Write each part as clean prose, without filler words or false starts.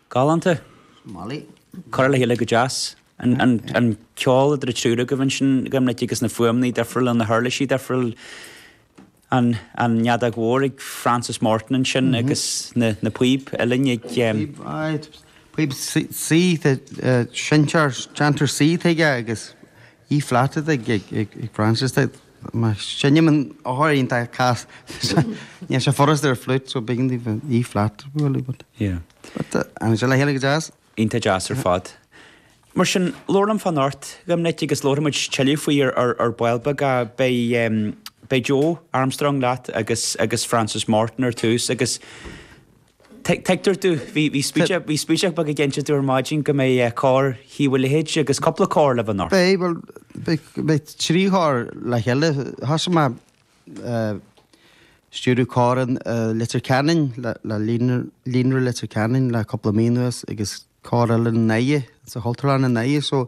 Galanta. Molly. Carla Hilla go jazz. And ceol idir trúra go bhain sin gomna agus na fuamnaí defriúil an na hurlaisí defriúil an nead a ghóir Francis Morton sin agus na puib eilinn Puib sí sintear chantar sí ige agus í flatad ag Francis sinne man áthíonn tá cas ní sé forras ar flute so begin í flat bhfuil an se le héla go jazz Ínta jazz ar fad. Mar sin Lorlam fan Ort gom net agus Lormuid chelú faoi ar Bailbag a bei Joe Armstrong leat agus Francis Morton ar tús agus Teictar tú hí spíiseach bag a ggéinte tú ar máidjin go mé cá hí bhfuil héid agus coppla cá le bhan Ort. Bei tríthir le heile has má stúrú cáran litir canin le línar litir canin le coppla mínuas agus cá le naie sa holtarán na naie so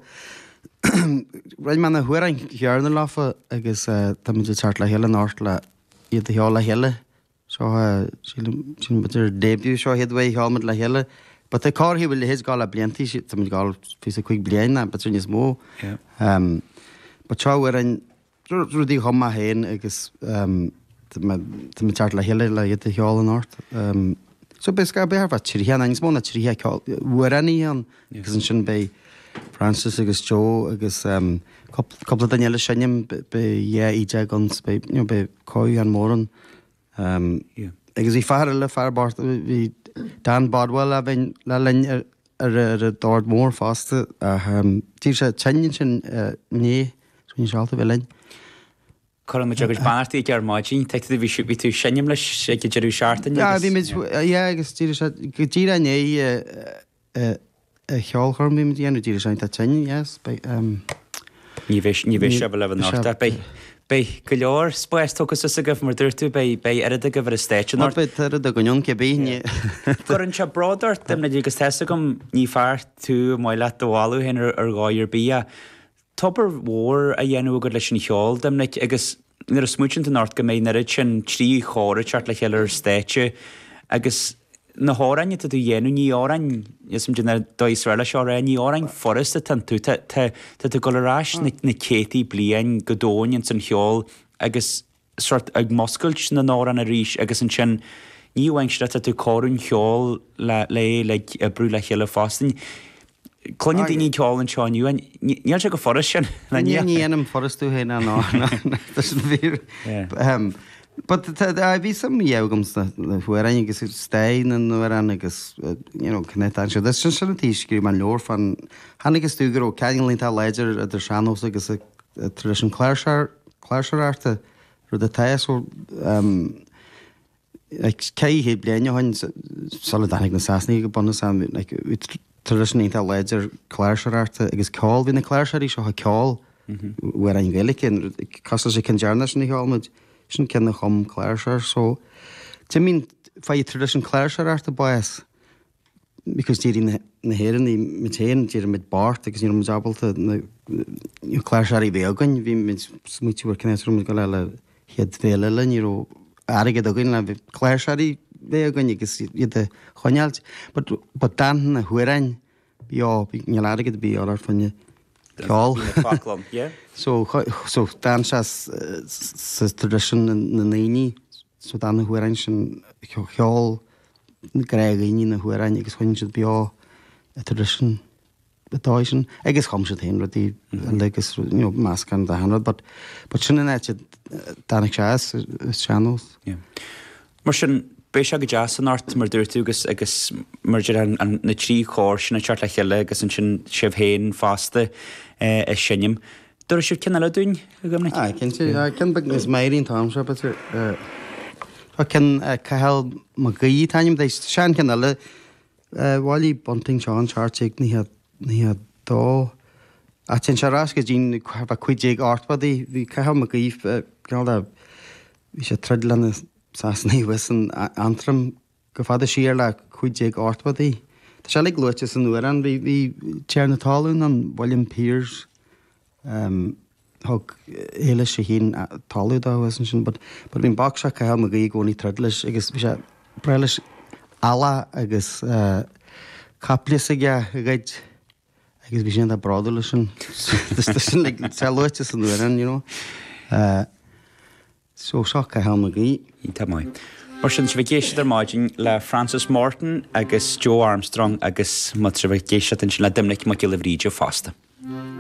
raid man na huair an chearna láfa agus tá muidir teart le heile nárt le iad a heáil le heile so sin muidir débú seo headway heámad le heile but the car he will his gáil a bliantí tá muid gáil fís a chuig blian na but sin is mó but seáhar an rudí chuma héin agus tá muid teart le heile le iad a heáil an nárt so basically be harfa tríhan ans móna tríha uaraní an agus an sin bei Francis agus Joe agus couple Daniela sinnim be ide guns be coi an móran agus í fear le fearbart hí Dan Bodwell a bhain le linn ar a dord mór fásta tí sé teinn sin ní sin sealta bhe linn Colin me agus banartí ar máidjin teictí bhí siú tú sinnim leis sé go dearú seaartain agus tí go tíra né cheolchorm bhí dhéanú tíra sein tá teinn ní bhís se le náta Bei go leor spáis tugus a goh mar dúirtú bei airad a go bhar a stéitú ná be ar a gonion ce bíine Gur an se bradart dem na agus teasa gom ní fear tú mai le doháú hen ar gáir bí Topper war a dhéanú go leis sin cheol dem agus nar a smúint an ort go mé narid sin trí chóra teart le chéile ar stéite agus na hárainne tú dhéanú ní árain ism duna do Israel seo ra ní árain forrasta tan tú tá go leráis na cétaí blian godóin san cheol agus sort ag moscailt na náran a ríis agus an sin níhaingste tú cóún cheol le brú le chéile fástin. Cloine daoine teáil an seáinniu níl se go forras sin níanam forrastú héna ná bhír but bhí sam dhégamm na fuair agus stein an nuair an agus connect an se sin sin tíisciú man leor fan hanagus túgur ó ceanlínta leidir idir seanós agus tradition chláirsearta ru a taasú cé hé blianne hain solidanig na sasnaí go bonna sam traditionínta leidir chláirsearta agus cáil hí na chláirsearí seo ha cáil bhar an bhélicin cos sé cin dearna sin háilmuid sin cenne chum chláirsear so te mín fá tradition chláirsearta bias because tíí na héan í mitéan tíar mid bart agus ní jabalta chláirsearí bhégain bhí smúitiúir cinnéú go le head féile le ní aige dogain le chláirsearí bhégain agus iad a chonealt but dan na huarain ní aige bí áar fanne Call. So dan sa tradition na naoine so dan na huarain sin cheol na gréagaí na huarain agus chuinn siad beá a tradition betá sin agus chum siad héin rutí legus meascan de hanrad but sinna net danach channels. Mar sin Béis a go jazz an art mar dúirtú agus maridir an na trí chóir sin na teart le cheile agus an sin sibh héin fásta a sinnim. Dúir siú cinna le dún a gomna? Cin bag is méirín tám se cin caheil má gaí tainim éis sean cinna le bháilí bunting seán chartig ní dó a tin se rás go dín chuidéag artbadaí hí caheil má gaíh hí sé trid lena Sasnaí wisan antram go fada siar le chuidéag artbadaí. Tá se le glúite san nuair an bhí tear na talún an William Pears thug éile sé hín talú dá sin, but bhín bach se caheil má gaí gcónaí trid leis agus bhí sé breis ala agus Caplis a gaid agus bhí sin a brada sin sin teáte san bhran, so seach a hamaí. Í tá mai. Mar sin bh géisiad ar maidin le Francis Morton agus Joe Armstrong agus mu bh géisiad sin le dimnic mo le bhríide fásta.